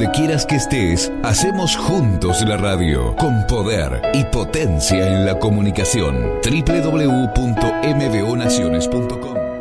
donde quieras que estés, hacemos juntos la radio, con poder y potencia en la comunicación. www.mbonaciones.com